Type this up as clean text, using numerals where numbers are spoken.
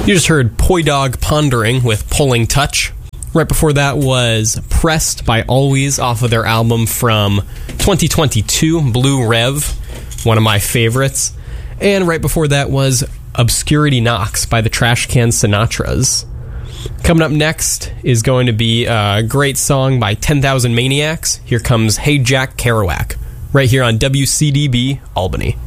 You just heard Poi Dog Pondering with Pulling Touch. Right before that was Pressed by Always off of their album from 2022, Blue Rev, one of my favorites. And right before that was Obscurity Knocks by the Trashcan Sinatras. Coming up next is going to be a great song by 10,000 Maniacs. Here comes Hey Jack Kerouac, right here on WCDB Albany.